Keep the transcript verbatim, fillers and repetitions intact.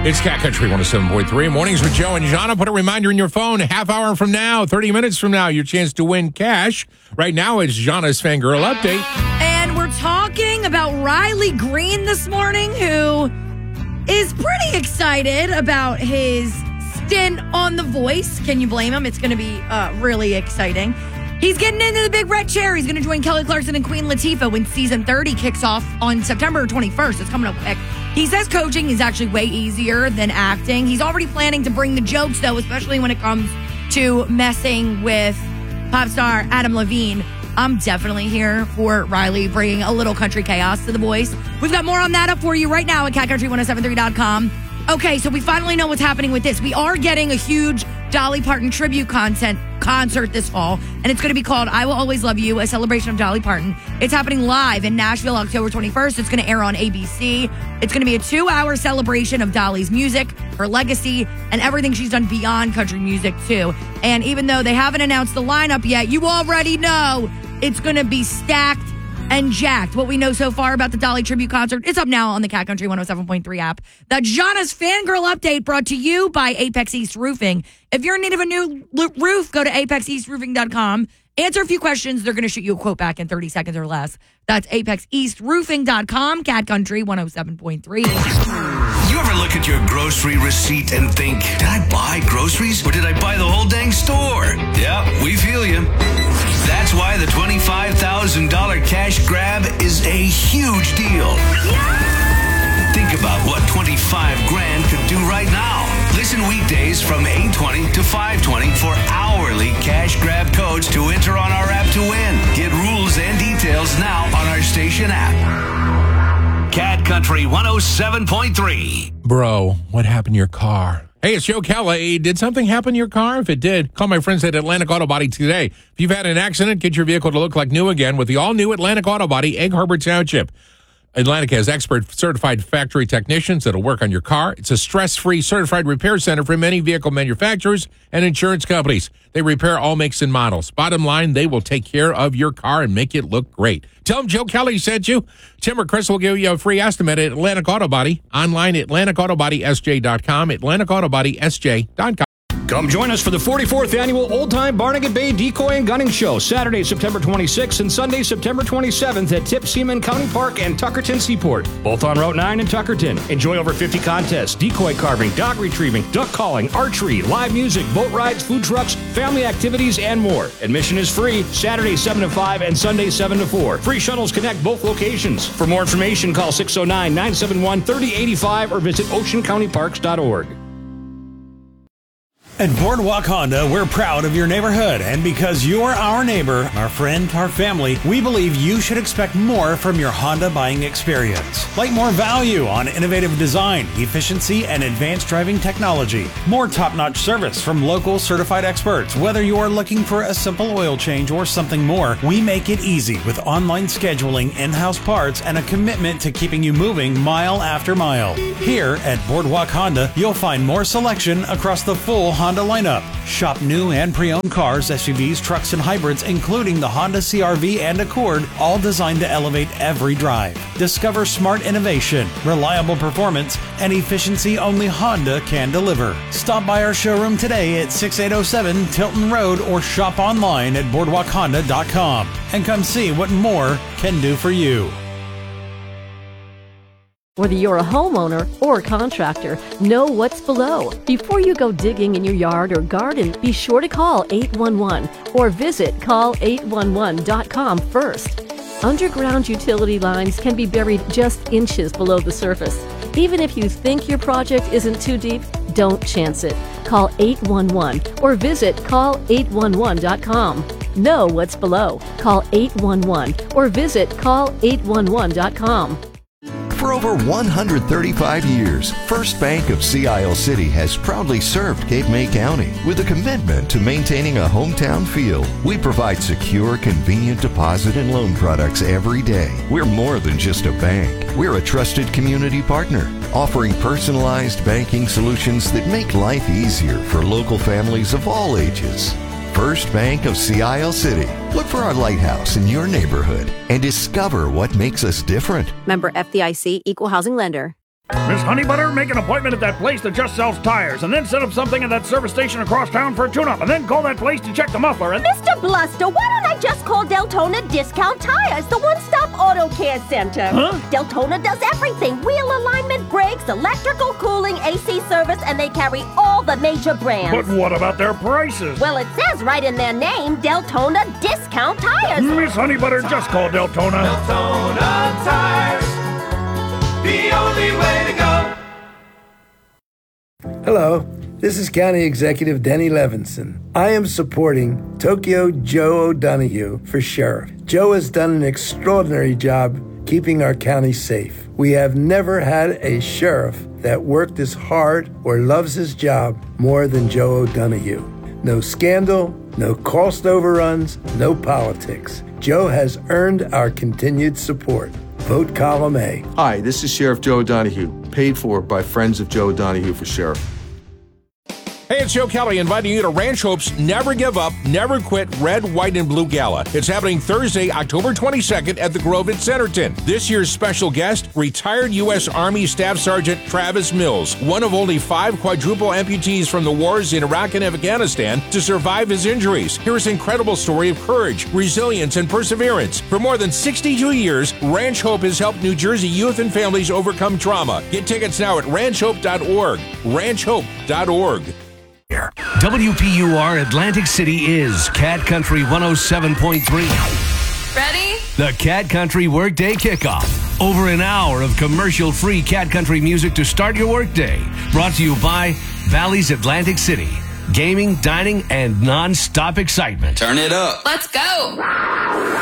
It's Cat Country one oh seven point three. Mornings with Joe and Jana. Put a reminder in your phone. A half hour from now, thirty minutes from now, your chance to win cash. Right now, it's Jana's Fangirl Update. And we're talking about Riley Green this morning, who is pretty excited about his stint on The Voice. Can you blame him? It's going to be uh, really exciting. He's getting into the big red chair. He's going to join Kelly Clarkson and Queen Latifah when season thirty kicks off on September twenty-first. It's coming up quick. He says coaching is actually way easier than acting. He's already planning to bring the jokes, though, especially when it comes to messing with pop star Adam Levine. I'm definitely here for Riley bringing a little country chaos to The Voice. We've got more on that up for you right now at cat country ten seventy-three dot com. Okay, so we finally know what's happening with this. We are getting a huge Dolly Parton tribute content concert this fall, and it's going to be called I Will Always Love You, a celebration of Dolly Parton. It's happening live in Nashville, October twenty-first. It's going to air on A B C. It's going to be a two-hour celebration of Dolly's music, her legacy, and everything she's done beyond country music, too. And even though they haven't announced the lineup yet, you already know it's going to be stacked and jacked. What we know so far about the Dolly tribute concert, it's up now on the Cat Country one oh seven point three app. The Jana's Fangirl Update brought to you by Apex East Roofing. If you're in need of a new roof, go to apex east roofing dot com. Answer a few questions. They're going to shoot you a quote back in thirty seconds or less. That's apex east roofing dot com, Cat Country one oh seven point three. You ever look at your grocery receipt and think, did I buy groceries or did I buy the whole dang store? Yeah, we feel you. That's why the twenty-five thousand dollars cash grab is a huge deal. Yeah! Think about what twenty-five grand could do right now. Listen weekdays from eight twenty to five twenty for hourly cash grab codes to enter on our app to win. Get rules and details now on our station app. Cat Country one oh seven point three. Bro, what happened to your car? Hey, it's Joe Kelly. Did something happen to your car? If it did, call my friends at Atlantic Auto Body today. If you've had an accident, get your vehicle to look like new again with the all-new Atlantic Auto Body, Egg Harbor Township. Atlantic has expert certified factory technicians that'll work on your car. It's a stress-free certified repair center for many vehicle manufacturers and insurance companies. They repair all makes and models. Bottom line, they will take care of your car and make it look great. Tell them Joe Kelly sent you. Tim or Chris will give you a free estimate at Atlantic Auto Body. Online at atlantic auto body s j dot com, atlantic auto body s j dot com. Come join us for the forty-fourth Annual Old Time Barnegat Bay Decoy and Gunning Show, Saturday, September twenty-sixth and Sunday, September twenty-seventh at Tip Seaman County Park and Tuckerton Seaport, both on Route nine in Tuckerton. Enjoy over fifty contests, decoy carving, dog retrieving, duck calling, archery, live music, boat rides, food trucks, family activities, and more. Admission is free, Saturday seven to five and Sunday seven to four. Free shuttles connect both locations. For more information, call six oh nine, nine seven one, three oh eight five or visit ocean county parks dot org. At Boardwalk Honda, we're proud of your neighborhood, and because you're our neighbor, our friend, our family, we believe you should expect more from your Honda buying experience. Like more value on innovative design, efficiency, and advanced driving technology. More top-notch service from local certified experts. Whether you are looking for a simple oil change or something more, we make it easy with online scheduling, in-house parts, and a commitment to keeping you moving mile after mile. Here at Boardwalk Honda, you'll find more selection across the full Honda lineup. Shop new and pre-owned cars, S U Vs, trucks, and hybrids, including the Honda C R V and Accord, all designed to elevate every drive. Discover smart innovation, reliable performance, and efficiency only Honda can deliver. Stop by our showroom today at sixty-eight oh seven Tilton Road or shop online at boardwalk honda dot com and come see what more can do for you. Whether you're a homeowner or a contractor, know what's below. Before you go digging in your yard or garden, be sure to call eight one one or visit call eight one one dot com first. Underground utility lines can be buried just inches below the surface. Even if you think your project isn't too deep, don't chance it. Call eight one one or visit call eight one one dot com. Know what's below. Call eight one one or visit call eight one one dot com. For over one hundred thirty-five years, First Bank of Sea Isle City has proudly served Cape May County with a commitment to maintaining a hometown feel. We provide secure, convenient deposit and loan products every day. We're more than just a bank. We're a trusted community partner, offering personalized banking solutions that make life easier for local families of all ages. First Bank of Sea Isle City. Look for our lighthouse in your neighborhood and discover what makes us different. Member F D I C, Equal Housing Lender. Miss Honeybutter, make an appointment at that place that just sells tires, and then set up something at that service station across town for a tune-up, and then call that place to check the muffler, and... Mister Bluster, why don't I just call Deltona Discount Tires, the one-stop auto care center? Huh? Deltona does everything. Wheel alignment, brakes, electrical, cooling, A C service, and they carry all the major brands. But what about their prices? Well, it says right in their name, Deltona Discount Tires. Miss Honeybutter, just call Deltona. Deltona Tires, the only way to go. Hello, this is County Executive Denny Levinson. I am supporting Tokyo Joe O'Donoghue for sheriff. Joe has done an extraordinary job keeping our county safe. We have never had a sheriff that worked as hard or loves his job more than Joe O'Donoghue. No scandal, no cost overruns, no politics. Joe has earned our continued support. Vote column A. Hi, this is Sheriff Joe O'Donoghue, paid for by Friends of Joe O'Donoghue for Sheriff. Hey, it's Joe Kelly inviting you to Ranch Hope's Never Give Up, Never Quit Red, White, and Blue Gala. It's happening Thursday, October twenty-second at the Grove at Centerton. This year's special guest, retired U S Army Staff Sergeant Travis Mills, one of only five quadruple amputees from the wars in Iraq and Afghanistan to survive his injuries. Here's his incredible story of courage, resilience, and perseverance. For more than sixty-two years, Ranch Hope has helped New Jersey youth and families overcome trauma. Get tickets now at ranch hope dot org. ranch hope dot org. W P U R Atlantic City is Cat Country one oh seven point three. Ready? The Cat Country Workday Kickoff. Over an hour of commercial-free Cat Country music to start your workday. Brought to you by Bally's Atlantic City. Gaming, dining, and non-stop excitement. Turn it up. Let's go.